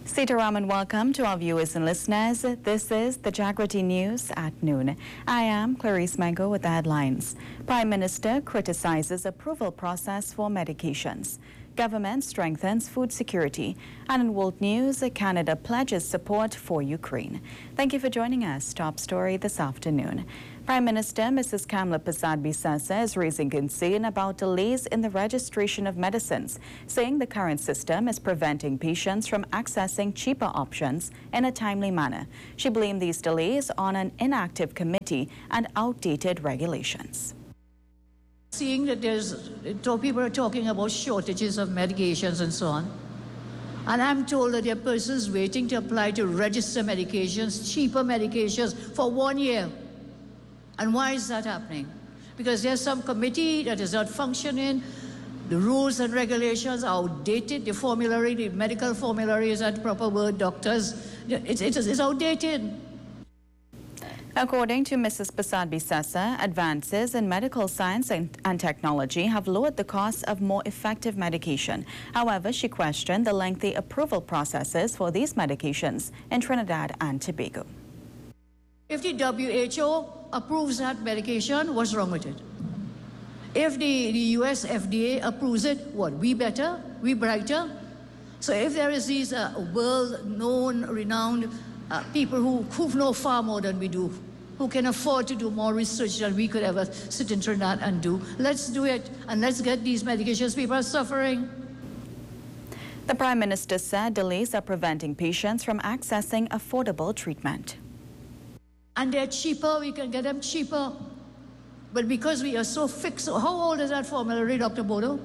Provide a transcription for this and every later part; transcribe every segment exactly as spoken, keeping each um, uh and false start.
Sitaram and welcome to our viewers and listeners. This is the Jagrati News at noon. I am Clarice Mango with the headlines. Prime Minister criticizes approval process for medications. Government strengthens food security. And in world news, Canada pledges support for Ukraine. Thank you for joining us. Top story this afternoon. Prime Minister Missus Kamla Persad-Bissessar is raising concern about delays in the registration of medicines, saying the current system is preventing patients from accessing cheaper options in a timely manner. She blamed these delays on an inactive committee and outdated regulations. Seeing that there's, people are talking about shortages of medications and so on, and I'm told that there are persons waiting to apply to register medications, cheaper medications, for one year. And why is that happening? Because there's some committee that is not functioning, the rules and regulations are outdated, the formulary, the medical formulary is not proper word, doctors, it's, it's, it's outdated. According to Missus Persad-Bissessar, advances in medical science and, and technology have lowered the cost of more effective medication. However, she questioned the lengthy approval processes for these medications in Trinidad and Tobago. If the W H O approves that medication, what's wrong with it? If the, the U S F D A approves it, what, we better? We brighter? So if there is these uh, world-known, renowned uh, people who, who know far more than we do, who can afford to do more research than we could ever sit in Trinidad and do, let's do it, and let's get these medications. People are suffering. The Prime Minister said delays are preventing patients from accessing affordable treatment. And they're cheaper, we can get them cheaper. But because we are so fixed, how old is that formulary, Doctor Bodo?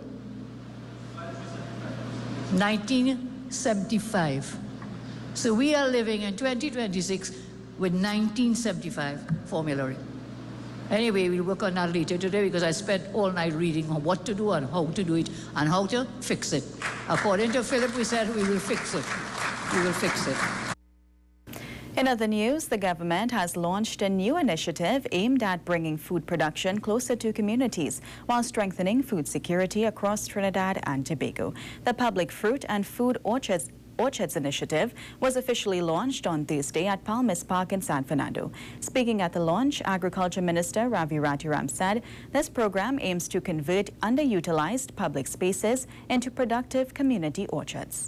nineteen seventy-five. So we are living in twenty twenty-six with nineteen seventy-five formulary. Anyway, we'll work on that later today because I spent all night reading on what to do and how to do it and how to fix it. According to Philip, we said we will fix it. We will fix it. In other news, the government has launched a new initiative aimed at bringing food production closer to communities while strengthening food security across Trinidad and Tobago. The Public Fruit and Food Orchards Orchards Initiative was officially launched on Thursday at Palmis Park in San Fernando. Speaking at the launch, Agriculture Minister Ravi Rathiram said this program aims to convert underutilized public spaces into productive community orchards.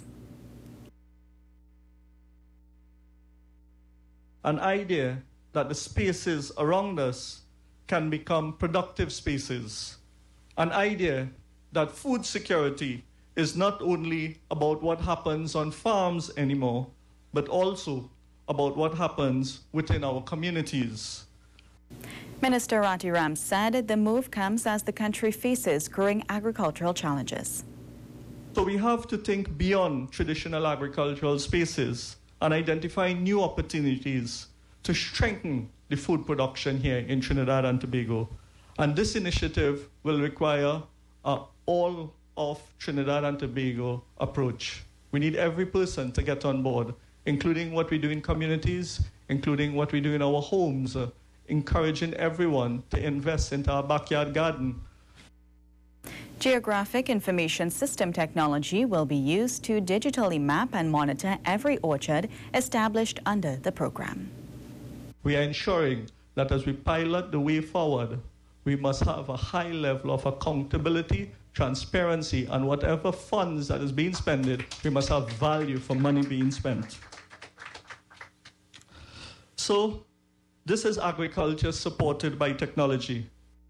An idea that the spaces around us can become productive spaces. An idea that food security is not only about what happens on farms anymore, but also about what happens within our communities. Minister Rathiram said the move comes as the country faces growing agricultural challenges. So we have to think beyond traditional agricultural spaces and identify new opportunities to strengthen the food production here in Trinidad and Tobago. And this initiative will require an all of Trinidad and Tobago approach. We need every person to get on board, including what we do in communities, including what we do in our homes, uh, encouraging everyone to invest into our backyard garden. Geographic Information System technology will be used to digitally map and monitor every orchard established under the program. We are ensuring that as we pilot the way forward, we must have a high level of accountability, transparency, and whatever funds that is being spent, we must have value for money being spent. So, this is agriculture supported by technology.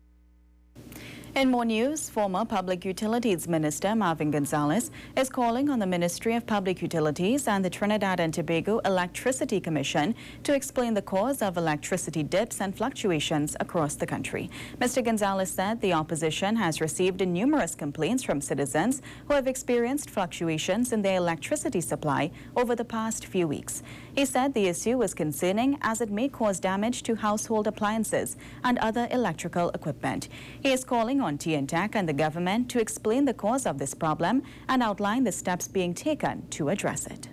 In more news, former Public Utilities Minister Marvin Gonzalez is calling on the Ministry of Public Utilities and the Trinidad and Tobago Electricity Commission to explain the cause of electricity dips and fluctuations across the country. Mister Gonzalez said the opposition has received numerous complaints from citizens who have experienced fluctuations in their electricity supply over the past few weeks. He said the issue is concerning as it may cause damage to household appliances and other electrical equipment. He is calling on T N T E C and the government to explain the cause of this problem and outline the steps being taken to address it.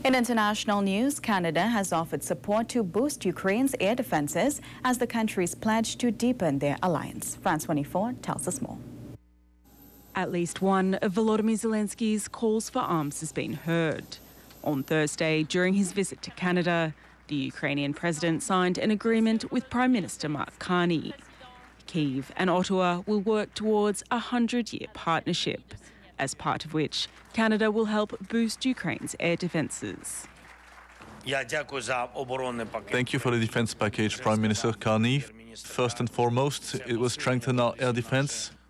In international news, Canada has offered support to boost Ukraine's air defenses as the countries pledge to deepen their alliance. France twenty-four tells us more. At least one of Volodymyr Zelensky's calls for arms has been heard. On Thursday, during his visit to Canada, the Ukrainian president signed an agreement with Prime Minister Mark Carney. Kyiv and Ottawa will work towards a hundred-year partnership, as part of which Canada will help boost Ukraine's air defences. Thank you for the defence package, Prime Minister Carney. First and foremost, it will strengthen our air defence.